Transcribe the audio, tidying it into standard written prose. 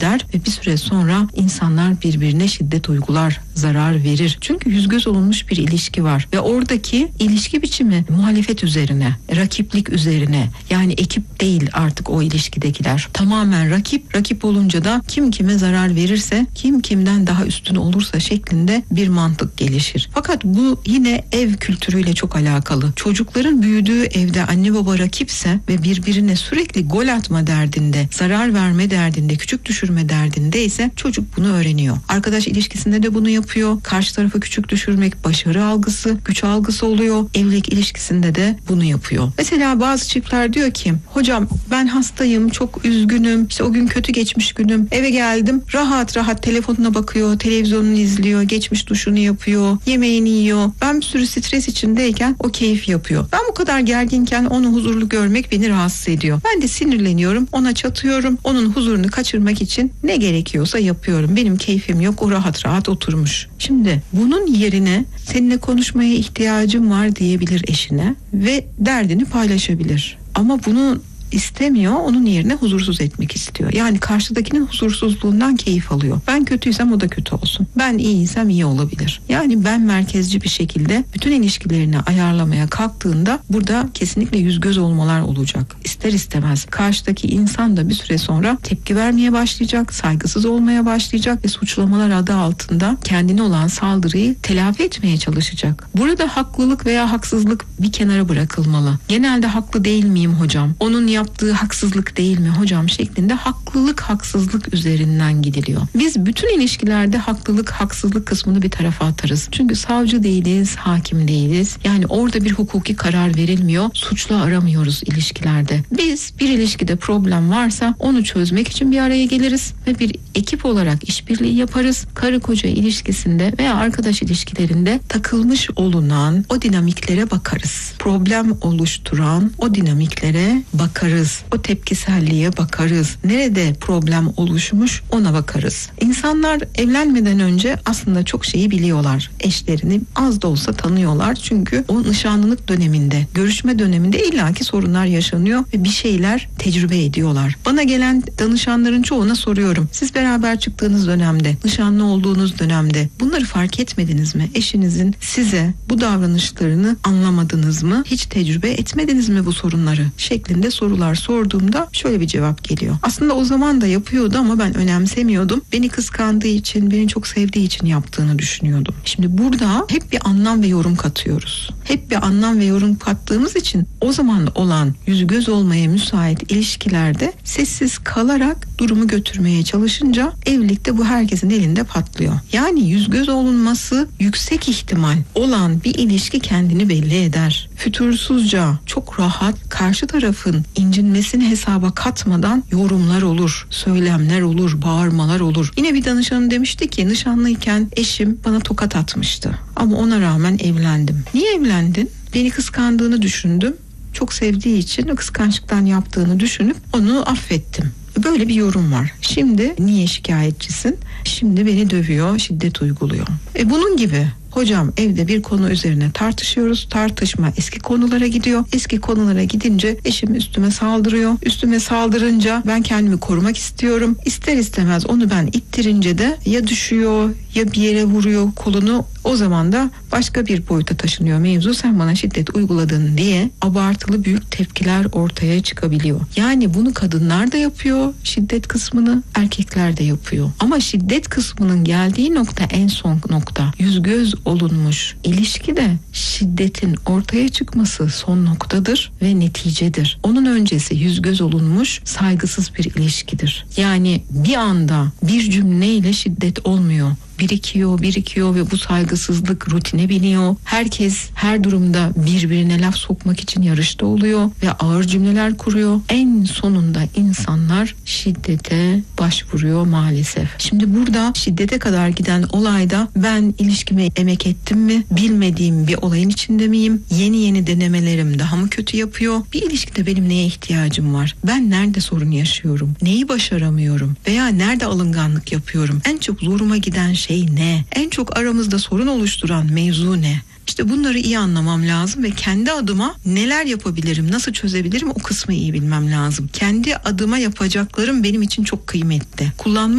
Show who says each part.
Speaker 1: eder ve bir süre sonra insanlar birbirine şiddet uygular, zarar verir. Çünkü yüz göz olunmuş bir ilişki var ve oradaki ilişki biçimi muhalefet üzerine, rakiplik üzerine. Yani ekip değil artık o ilişkidekiler. Tamamen rakip olunca da kim kime zarar verirse, kim kimden daha üstün olursa şeklinde bir mantık gelişir. Fakat bu yine ev kültürüyle çok alakalı. Çocukların büyüdüğü evde anne baba rakipse ve birbirine sürekli gol atma derdinde, zarar verme derdinde, küçük düşürme derdindeyse çocuk bunu öğreniyor. Arkadaş ilişkisinde de bunu yapıyor. Karşı tarafı küçük düşürmek başarı algısı, güç algısı oluyor. Evlilik ilişkisinde de bunu yapıyor. Mesela bazı çiftler diyor ki, hocam ben hastayım, çok üzgünüm, işte o gün kötü geçmiş günüm, eve geldim, rahat telefonuna bakıyor, televizyonunu izliyor, geçmiş duşunu yapıyor, yemeğini yiyor. Ben bir sürü stres içindeyken o keyif yapıyor. Ben bu kadar gerginken onu huzurlu görmek beni rahatsız ediyor. Ben de sinirleniyorum, ona çatıyorum, onun huzurunu kaçırmak için ne gerekiyorsa yapıyorum. Benim keyfim yok, o rahat oturmuş. Şimdi bunun yerine seninle konuşmaya ihtiyacım var diyebilir eşine ve derdini paylaşabilir. Ama bunu istemiyor, onun yerine huzursuz etmek istiyor. Yani karşıdakinin huzursuzluğundan keyif alıyor. Ben kötüysem o da kötü olsun. Ben iyiysem iyi olabilir. Yani ben merkezci bir şekilde bütün ilişkilerini ayarlamaya kalktığında burada kesinlikle yüz göz olmalar olacak. İster istemez karşıdaki insan da bir süre sonra tepki vermeye başlayacak, saygısız olmaya başlayacak ve suçlamalar adı altında kendine olan saldırıyı telafi etmeye çalışacak. Burada haklılık veya haksızlık bir kenara bırakılmalı. Genelde haklı değil miyim hocam? Onun yaptığı haksızlık değil mi hocam şeklinde haklılık haksızlık üzerinden gidiliyor. Biz bütün ilişkilerde haklılık haksızlık kısmını bir tarafa atarız. Çünkü savcı değiliz, hakim değiliz. Yani orada bir hukuki karar verilmiyor. Suçlu aramıyoruz ilişkilerde. Biz bir ilişkide problem varsa onu çözmek için bir araya geliriz ve bir ekip olarak işbirliği yaparız. Karı koca ilişkisinde veya arkadaş ilişkilerinde takılmış olunan o dinamiklere bakarız. Problem oluşturan o dinamiklere bakarız. O tepkiselliğe bakarız. Nerede problem oluşmuş ona bakarız. İnsanlar evlenmeden önce aslında çok şeyi biliyorlar. Eşlerini az da olsa tanıyorlar. Çünkü o nişanlılık döneminde, görüşme döneminde illaki sorunlar yaşanıyor ve bir şeyler tecrübe ediyorlar. Bana gelen danışanların çoğuna soruyorum. Siz beraber çıktığınız dönemde, nişanlı olduğunuz dönemde bunları fark etmediniz mi? Eşinizin size bu davranışlarını anlamadınız mı? Hiç tecrübe etmediniz mi bu sorunları? Şeklinde sorular sorduğumda şöyle bir cevap geliyor. Aslında o zaman da yapıyordu ama ben önemsemiyordum. Beni kıskandığı için, beni çok sevdiği için yaptığını düşünüyordum. Şimdi burada hep bir anlam ve yorum katıyoruz. Hep bir anlam ve yorum kattığımız için o zaman olan yüz göz olmaya müsait ilişkilerde sessiz kalarak durumu götürmeye çalışınca evlilikte bu herkesin elinde patlıyor. Yani yüz göz olunması yüksek ihtimal olan bir ilişki kendini belli eder. Fütursuzca, çok rahat karşı tarafın incinmesini hesaba katmadan yorumlar olur, söylemler olur, bağırmalar olur. Yine bir danışanım demişti ki nişanlıyken eşim bana tokat atmıştı ama ona rağmen evlendim. Niye evlendin? Beni kıskandığını düşündüm. Çok sevdiği için o kıskançlıktan yaptığını düşünüp onu affettim. Böyle bir yorum var. Şimdi niye şikayetçisin? Şimdi beni dövüyor, şiddet uyguluyor. Bunun gibi. Hocam evde bir konu üzerine tartışıyoruz. Tartışma eski konulara gidiyor. Eski konulara gidince eşim üstüme saldırıyor. Üstüme saldırınca ben kendimi korumak istiyorum. İster istemez onu ben ittirince de ya düşüyor ya bir yere vuruyor kolunu. O zaman da başka bir boyuta taşınıyor mevzu. Sen bana şiddet uyguladın diye abartılı büyük tepkiler ortaya çıkabiliyor. Yani bunu kadınlar da yapıyor. Şiddet kısmını erkekler de yapıyor. Ama şiddet kısmının geldiği nokta en son nokta. Yüz göz olunmuş ilişkide şiddetin ortaya çıkması son noktadır ve neticedir. Onun öncesi yüz göz olunmuş saygısız bir ilişkidir. Yani bir anda bir cümleyle şiddet olmuyor. Birikiyor ve bu saygısızlık rutine biniyor. Herkes her durumda birbirine laf sokmak için yarışta oluyor ve ağır cümleler kuruyor. En sonunda insanlar şiddete başvuruyor maalesef. Şimdi burada şiddete kadar giden olayda ben ilişkime emek ettim mi? Bilmediğim bir olayın içinde miyim? Yeni denemelerim daha mı kötü yapıyor? Bir ilişkide benim neye ihtiyacım var? Ben nerede sorun yaşıyorum? Neyi başaramıyorum? Veya nerede alınganlık yapıyorum? En çok zoruma giden şey ne? En çok aramızda sorun oluşturan mevzu ne? İşte bunları iyi anlamam lazım ve kendi adıma neler yapabilirim, nasıl çözebilirim o kısmı iyi bilmem lazım. Kendi adıma yapacaklarım benim için çok kıymetli. Kullanmak